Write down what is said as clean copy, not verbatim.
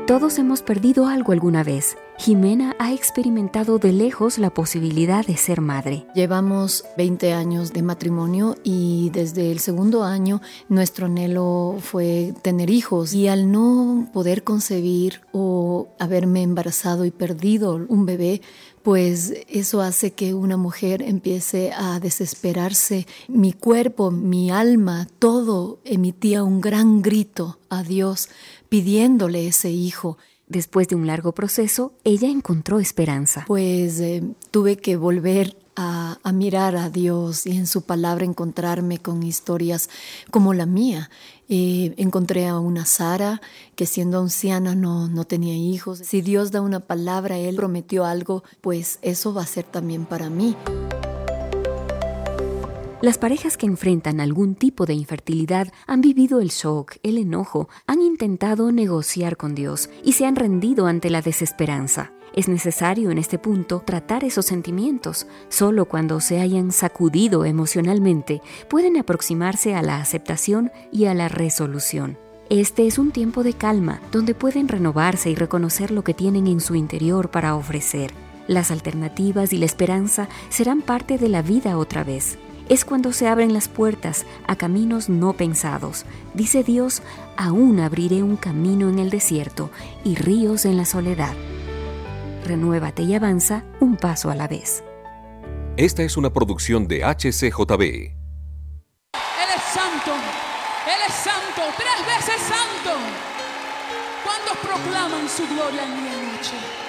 Todos hemos perdido algo alguna vez. Jimena ha experimentado de lejos la posibilidad de ser madre. Llevamos 20 años de matrimonio y desde el segundo año nuestro anhelo fue tener hijos. Y al no poder concebir o haberme embarazado y perdido un bebé, pues eso hace que una mujer empiece a desesperarse. Mi cuerpo, mi alma, todo emitía un gran grito a Dios pidiéndole ese hijo. Después de un largo proceso, ella encontró esperanza. Pues tuve que volver a mirar a Dios y en su palabra encontrarme con historias como la mía. Encontré a una Sara que siendo anciana no tenía hijos. Si Dios da una palabra, Él prometió algo, pues eso va a ser también para mí. Las parejas que enfrentan algún tipo de infertilidad han vivido el shock, el enojo, han intentado negociar con Dios y se han rendido ante la desesperanza. Es necesario en este punto tratar esos sentimientos. Solo cuando se hayan sacudido emocionalmente pueden aproximarse a la aceptación y a la resolución. Este es un tiempo de calma donde pueden renovarse y reconocer lo que tienen en su interior para ofrecer. Las alternativas y la esperanza serán parte de la vida otra vez. Es cuando se abren las puertas a caminos no pensados. Dice Dios, aún abriré un camino en el desierto y ríos en la soledad. Renuévate y avanza un paso a la vez. Esta es una producción de HCJB. Él es santo, 3 veces santo. ¿Cuántos proclaman su gloria en mi noche?